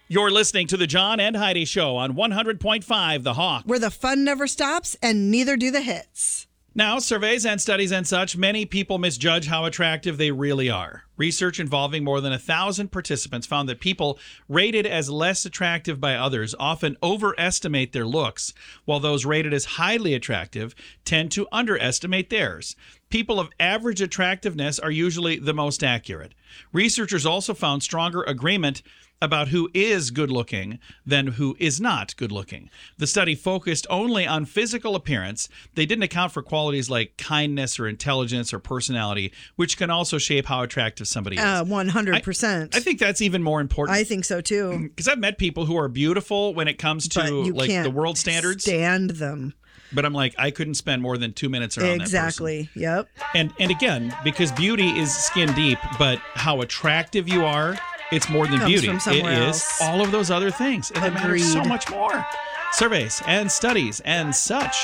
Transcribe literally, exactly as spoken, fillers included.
You're listening to the John and Heidi Show on one hundred point five The Hawk. Where the fun never stops and neither do the hits. Now, surveys and studies and such, many people misjudge how attractive they really are. Research involving more than a thousand participants found that people rated as less attractive by others often overestimate their looks, while those rated as highly attractive tend to underestimate theirs. People of average attractiveness are usually the most accurate. Researchers also found stronger agreement about who is good-looking than who is not good-looking. The study focused only on physical appearance. They didn't account for qualities like kindness or intelligence or personality, which can also shape how attractive somebody is. Uh, one hundred percent. I, I think that's even more important. I think so, too. Because I've met people who are beautiful when it comes But to you like can't the world standards. stand them. But I'm like, I couldn't spend more than two minutes around Exactly. that Yep. person. And, and again, because beauty is skin deep, but how attractive you are, it's more than Comes beauty. from It somewhere is else. all of those other things. And it matters so Agreed. much more. Surveys and studies and such.